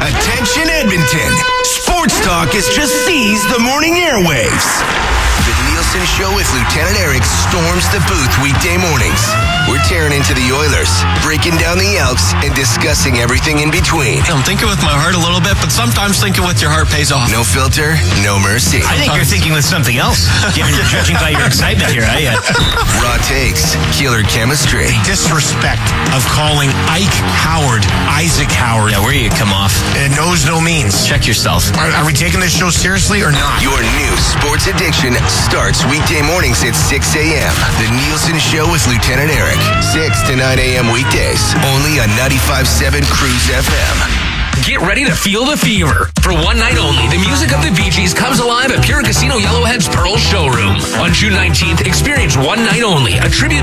Attention Edmonton. Sports Talk has just seized the morning airwaves. The Nielsen Show with Lieutenant Eric storms the booth weekday mornings. We're tearing into the Oilers, breaking down the Elks, and discussing everything in between. I'm thinking with my heart a little bit, but sometimes thinking with your heart pays off. No filter, no mercy. I think you're thinking with something else, judging by your excitement here. Raw takes, killer chemistry. Disrespect of calling Ike Howard Isaac Howard. Yeah, where you come off? It knows no means. Check yourself. Are we taking this show seriously or not? Your new sports addiction starts weekday mornings at 6 a.m. The Nielsen Show with Lieutenant Eric. 6 to 9 a.m. weekdays. Only on 95.7 Cruise FM. Get ready to feel the fever. For one night only, the music of the Bee Gees comes alive at Pure Casino Yellowhead's Pearl Showroom. On June 19th, experience one night only, a tribute